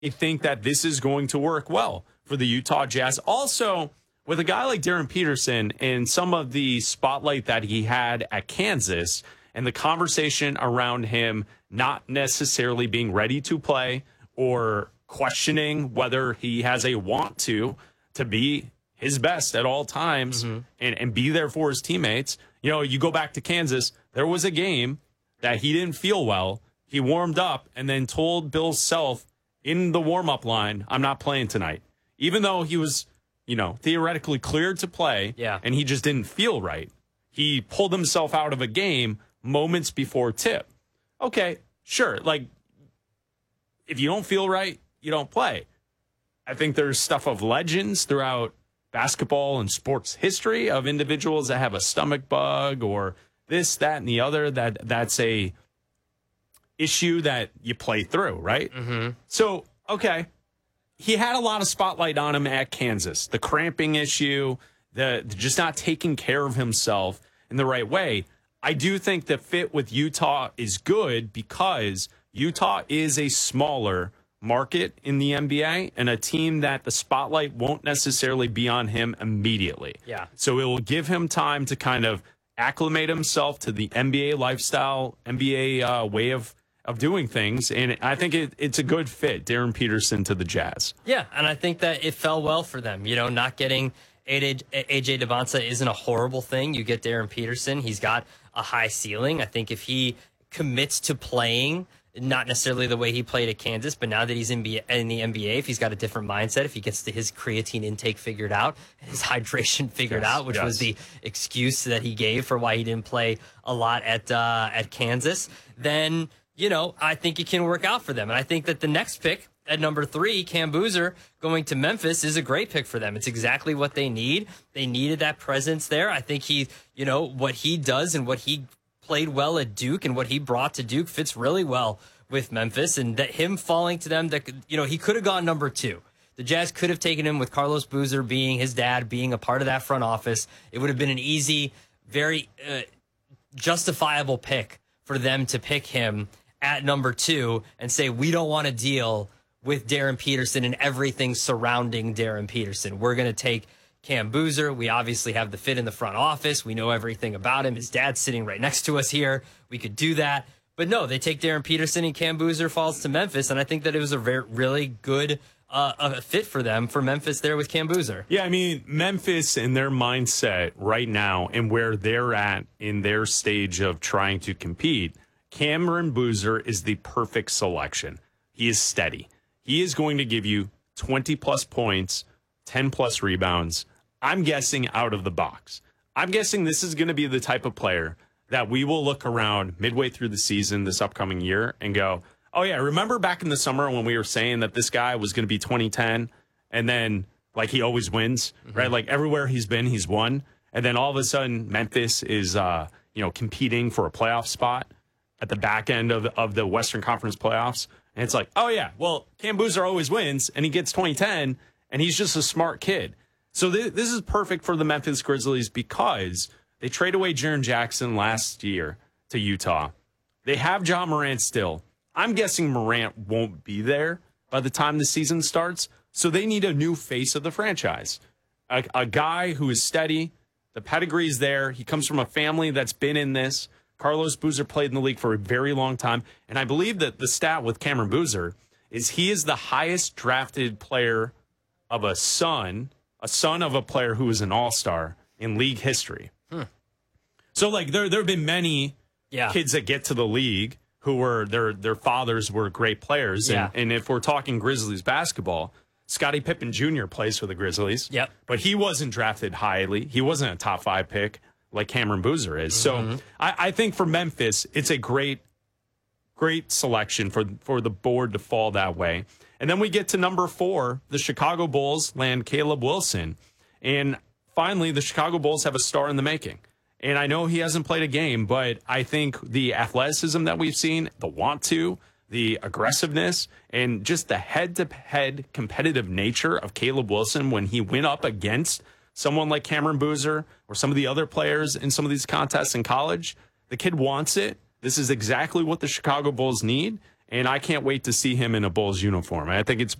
think that this is going to work well for the Utah Jazz. Also, with a guy like Darren Peterson and some of the spotlight that he had at Kansas and the conversation around him not necessarily being ready to play or questioning whether he has a want to be his best at all times and be there for his teammates. You know, you go back to Kansas, there was a game that he didn't feel well. He warmed up and then told Bill Self in the warm-up line, I'm not playing tonight. Even though he was, you know, theoretically cleared to play and he just didn't feel right. He pulled himself out of a game moments before tip. Okay, sure. Like, if you don't feel right, you don't play. I think there's stuff of legends throughout basketball and sports history of individuals that have a stomach bug or this, that, and the other. That's a issue that you play through, right? So, okay, he had a lot of spotlight on him at Kansas. The cramping issue, the just not taking care of himself in the right way. I do think the fit with Utah is good because Utah is a smaller market in the NBA and a team that the spotlight won't necessarily be on him immediately. Yeah. So it will give him time to kind of acclimate himself to the NBA lifestyle, NBA way of doing things. And I think it's a good fit, Darren Peterson to the Jazz. Yeah, and I think that it fell well for them. You know, not getting AJ Devonta isn't a horrible thing. You get Darren Peterson. He's got a high ceiling. I think if he commits to playing, not necessarily the way he played at Kansas, but now that he's in the NBA, if he's got a different mindset, if he gets his creatine intake figured out, his hydration figured out, which was the excuse that he gave for why he didn't play a lot at Kansas, then, you know, I think it can work out for them. And I think that the next pick at number 3, Cam Boozer, going to Memphis is a great pick for them. It's exactly what they need. They needed that presence there. I think he, you know, what he does and what he played well at Duke and what he brought to Duke fits really well with Memphis, and that him falling to them, that, you know, he could have gone number 2. The Jazz could have taken him with Carlos Boozer being his dad, being a part of that front office. It would have been an easy, very justifiable pick for them to pick him at number 2 and say, we don't want to deal with Darren Peterson and everything surrounding Darren Peterson. We're going to take Cam Boozer. We obviously have the fit in the front office. We know everything about him. His dad's sitting right next to us here. We could do that. But no, they take Darren Peterson and Cam Boozer falls to Memphis. And I think that it was a really good fit for them, for Memphis there with Cam Boozer. Yeah, I mean, Memphis and their mindset right now and where they're at in their stage of trying to compete, Cameron Boozer is the perfect selection. He is steady. He is going to give you 20-plus points, 10-plus rebounds. I'm guessing out of the box. I'm guessing this is going to be the type of player that we will look around midway through the season this upcoming year and go, oh, yeah, remember back in the summer when we were saying that this guy was going to be 2010 and then, like, he always wins, right? Like, everywhere he's been, he's won. And then all of a sudden, Memphis is, competing for a playoff spot at the back end of the Western Conference playoffs. And it's like, oh, yeah, well, Cam Boozer always wins, and he gets 2010, and he's just a smart kid. So this is perfect for the Memphis Grizzlies because they trade away Jaren Jackson last year to Utah. They have Ja Morant still. I'm guessing Morant won't be there by the time the season starts, so they need a new face of the franchise. A guy who is steady, the pedigree's there. He comes from a family that's been in this. Carlos Boozer played in the league for a very long time, and I believe that the stat with Cameron Boozer is he is the highest drafted player of a son of a player who is an all-star in league history. So, like, there have been many kids that get to the league who were their fathers were great players. And if we're talking Grizzlies basketball, Scottie Pippen Jr. plays for the Grizzlies. Yep. But he wasn't drafted highly. He wasn't a top 5 pick like Cameron Boozer is. So I think for Memphis, it's a great selection for the board to fall that way. And then we get to number 4, the Chicago Bulls land Caleb Wilson. And finally, the Chicago Bulls have a star in the making. And I know he hasn't played a game, but I think the athleticism that we've seen, the want to, the aggressiveness, and just the head-to-head competitive nature of Caleb Wilson when he went up against someone like Cameron Boozer or some of the other players in some of these contests in college, the kid wants it. This is exactly what the Chicago Bulls need. And I can't wait to see him in a Bulls uniform. I think it's